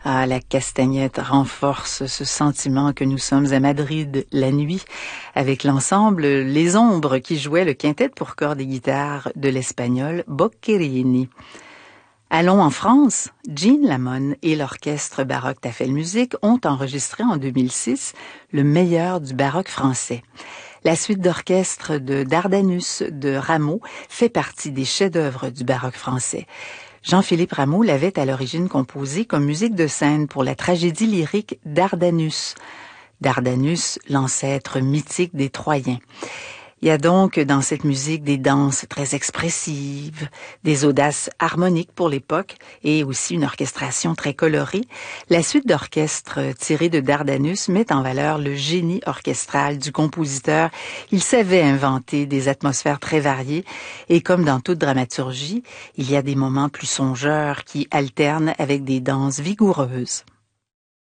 Ah, la castagnette renforce ce sentiment que nous sommes à Madrid la nuit, avec l'ensemble Les Ombres qui jouait le quintet pour cordes et guitare de l'espagnol Boccherini. Allons en France. Jean Lamon et l'orchestre baroque Tafelmusik ont enregistré en 2006 le meilleur du baroque français. La suite d'orchestre de Dardanus de Rameau fait partie des chefs-d'œuvre du baroque français. Jean-Philippe Rameau l'avait à l'origine composé comme musique de scène pour la tragédie lyrique Dardanus. Dardanus, l'ancêtre mythique des Troyens. Il y a donc dans cette musique des danses très expressives, des audaces harmoniques pour l'époque et aussi une orchestration très colorée. La suite d'orchestre tirée de Dardanus met en valeur le génie orchestral du compositeur. Il savait inventer des atmosphères très variées et comme dans toute dramaturgie, il y a des moments plus songeurs qui alternent avec des danses vigoureuses.